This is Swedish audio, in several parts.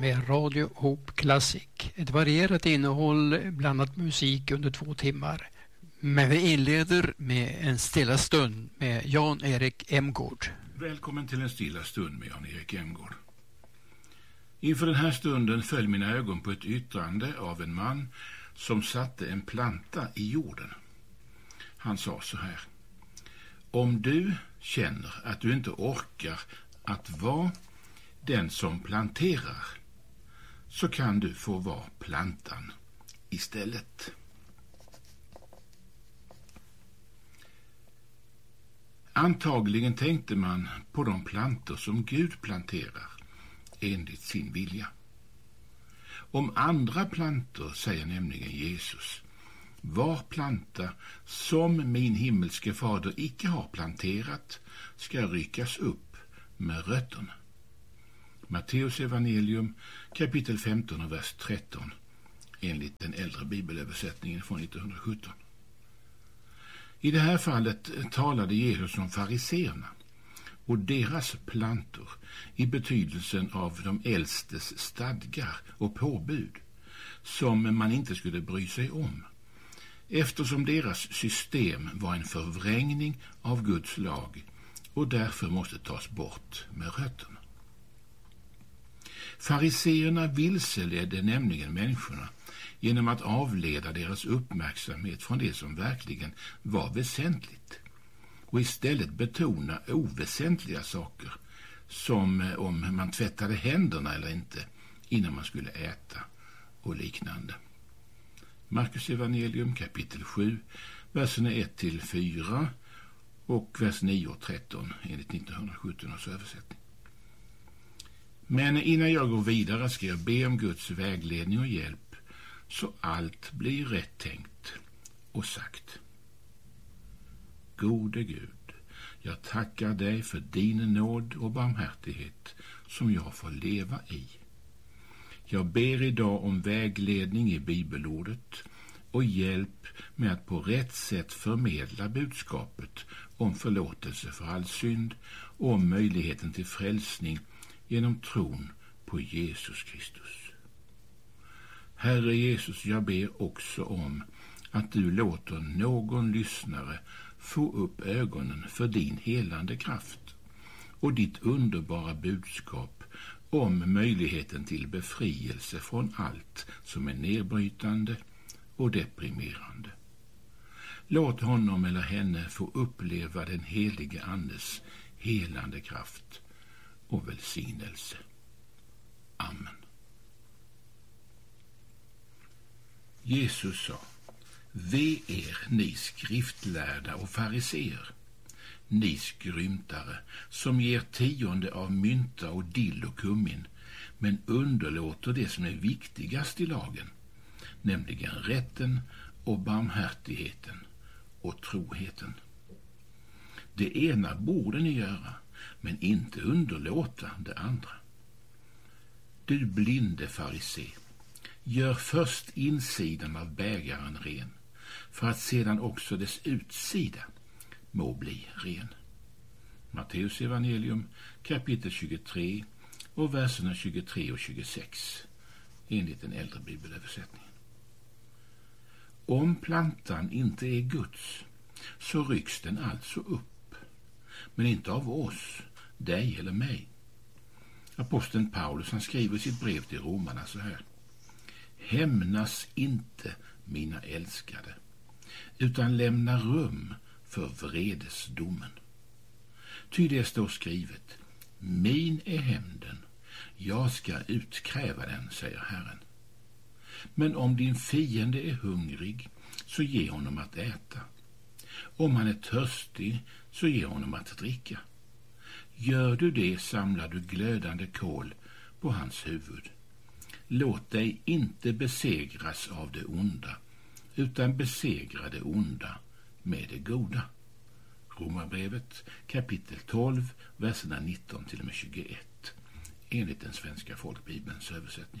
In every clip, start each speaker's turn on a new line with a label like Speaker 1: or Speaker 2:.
Speaker 1: med Radio Hope Classic. Ett varierat innehåll, blandat musik under 2 timmar. Men vi inleder med en stilla stund med Jan-Erik Emgård.
Speaker 2: Välkommen till en stilla stund med Jan-Erik Emgård. Inför den här stunden föll mina ögon på ett yttrande av en man som satte en planta i jorden. Han sa så här: om du känner att du inte orkar att vara den som planterar, så kan du få vara plantan istället. Antagligen tänkte man på de plantor som Gud planterar enligt sin vilja. Om andra plantor säger nämligen Jesus: var planta som min himmelske fader icke har planterat ska ryckas upp med rötterna. Matteus evangelium kapitel 15 och vers 13 enligt den äldre bibelöversättningen från 1917. I det här fallet talade Jesus om fariseerna och deras plantor i betydelsen av de äldstes stadgar och påbud som man inte skulle bry sig om, eftersom deras system var en förvrängning av Guds lag och därför måste tas bort med rötterna. Fariseerna vilseledde nämligen människorna genom att avleda deras uppmärksamhet från det som verkligen var väsentligt och istället betona oväsentliga saker, som om man tvättade händerna eller inte innan man skulle äta och liknande. Markus evangelium kapitel 7 verserna 1-4 och vers 9 och 13 enligt 1917 års översättning. Men innan jag går vidare ska jag be om Guds vägledning och hjälp så allt blir rätt tänkt och sagt. Gode Gud, jag tackar dig för din nåd och barmhärtighet som jag får leva i. Jag ber idag om vägledning i bibelordet och hjälp med att på rätt sätt förmedla budskapet om förlåtelse för all synd och om möjligheten till frälsning genom tron på Jesus Kristus. Herre Jesus, jag ber också om att du låter någon lyssnare få upp ögonen för din helande kraft och ditt underbara budskap om möjligheten till befrielse från allt som är nedbrytande och deprimerande. Låt honom eller henne få uppleva den helige Andes helande kraft och välsignelse. Amen. Jesus sa: ve er, ni skriftlärda och fariseer, ni skrymtare som ger 10 av mynta och dill och kummin, men underlåter det som är viktigast i lagen, nämligen rätten och barmhärtigheten och troheten. Det ena borde ni göra, men inte underlåta det andra. Du blinde farisé, gör först insidan av bägaren ren, för att sedan också dess utsida må bli ren. Matteus evangelium kapitel 23 och verserna 23 och 26 enligt den äldre bibelöversättningen. Om plantan inte är Guds, så rycks den alltså upp, men inte av oss, dig eller mig. Aposteln Paulus, han skriver i sitt brev till romarna så här: hämnas inte, mina älskade, utan lämna rum för vredesdomen. Ty det står skrivet: min är hämnden, jag ska utkräva den, säger Herren. Men om din fiende är hungrig, så ge honom att äta. Om han är törstig, så ge honom att dricka. Gör du det, samlar du glödande kol på hans huvud. Låt dig inte besegras av det onda, utan besegra det onda med det goda. Romarbrevet kapitel 12, verserna 19 till och med 21, enligt den svenska folkbibelns översättning.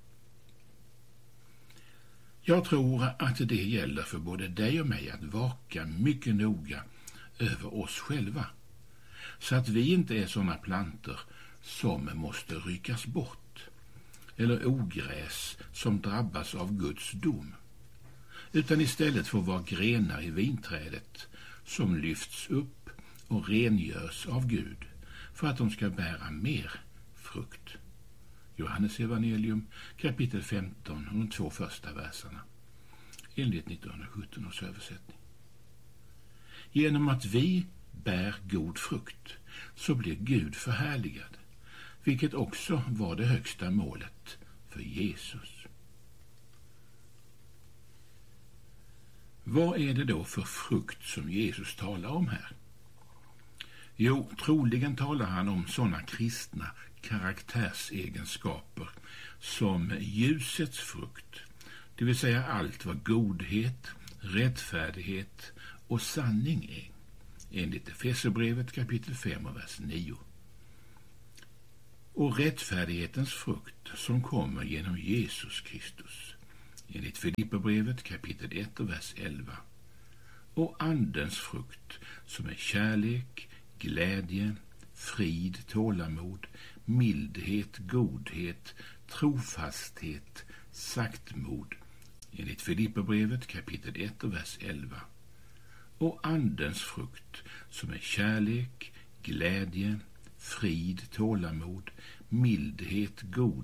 Speaker 2: Jag tror att det gäller för både dig och mig att vaka mycket noga över oss själva, så att vi inte är sådana plantor som måste ryckas bort, eller ogräs som drabbas av Guds dom, utan istället får vara grenar i vinträdet som lyfts upp och rengörs av Gud för att de ska bära mer frukt. Johannes evangelium kapitel 15 och de 2 första verserna enligt 1917 års översättning. Genom att vi bär god frukt så blir Gud förhärligad, vilket också var det högsta målet för Jesus. Vad är det då för frukt som Jesus talar om här? Jo, troligen talar han om sådana kristna karaktärsegenskaper som ljusets frukt, det vill säga allt vad godhet, rättfärdighet och sanning är, enligt Efesierbrevet kapitel 5 och vers 9. Och rättfärdighetens frukt som kommer genom Jesus Kristus, enligt Filipperbrevet kapitel 1 och vers 11. Och andens frukt som är kärlek, glädje, frid, tålamod, mildhet, godhet, trofasthet, saktmod, enligt Filipperbrevet kapitel 1 och vers 11. Och andens frukt som är kärlek, glädje, frid, tålamod, mildhet, godhet,